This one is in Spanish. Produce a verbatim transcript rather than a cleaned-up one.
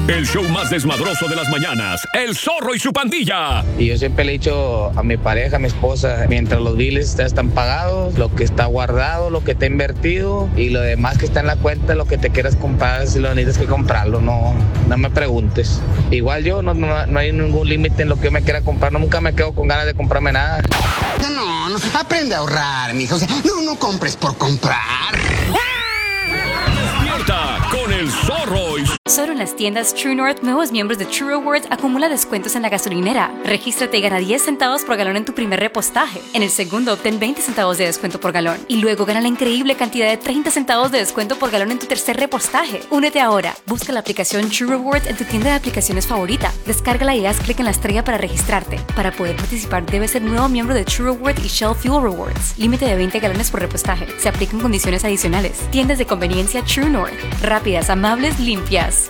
El show más desmadroso de las mañanas, El Zorro y su pandilla. Y yo siempre le he dicho a mi pareja, a mi esposa, mientras los biles ya están pagados, lo que está guardado, lo que está invertido y lo demás que está en la cuenta, lo que te quieras comprar, si lo necesitas que comprarlo, no, no me preguntes. Igual yo, no, no, no hay ningún límite en lo que yo me quiera comprar, nunca me quedo con ganas de comprarme nada. No, no, no, aprende a ahorrar, mijo, o sea, no, no compres por comprar. Despierta con El Zorro y... Solo en las tiendas True North, nuevos miembros de True Rewards acumula descuentos en la gasolinera. Regístrate y gana diez centavos por galón en tu primer repostaje. En el segundo, obtén veinte centavos de descuento por galón. Y luego gana la increíble cantidad de treinta centavos de descuento por galón en tu tercer repostaje. Únete ahora. Busca la aplicación True Rewards en tu tienda de aplicaciones favorita. Descárgala y haz clic en la estrella para registrarte. Para poder participar, debes ser nuevo miembro de True Rewards y Shell Fuel Rewards. Límite de veinte galones por repostaje. Se aplican condiciones adicionales. Tiendas de conveniencia True North. Rápidas, amables, limpias.